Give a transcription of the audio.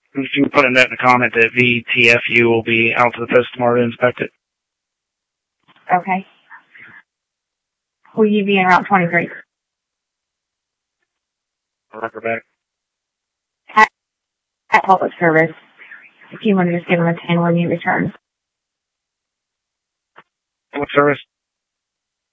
If you can put a note in the comment that VTFU will be out to the post tomorrow to inspect it. Okay. Will you be in Route 23? Record back. At public service. If you want to just give them a 10 when you return. Public service?